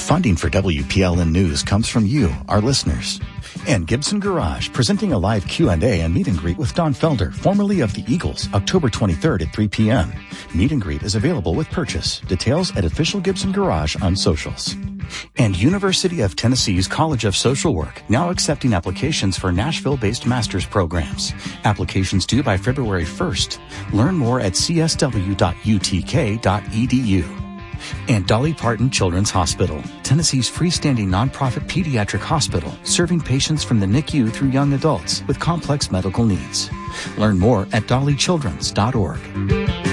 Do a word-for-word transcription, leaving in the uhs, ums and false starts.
Funding for W P L N News comes from you, our listeners. And Gibson Garage, presenting a live Q and A and meet and greet with Don Felder, formerly of the Eagles, October twenty-third at three p.m. Meet and greet is available with purchase. Details at Official Gibson Garage on socials. And University of Tennessee's College of Social Work, now accepting applications for Nashville-based master's programs. Applications due by February first. Learn more at c s w dot u t k dot e d u. And Dolly Parton Children's Hospital, Tennessee's freestanding nonprofit pediatric hospital, serving patients from the N I C U through young adults with complex medical needs. Learn more at dolly childrens dot org.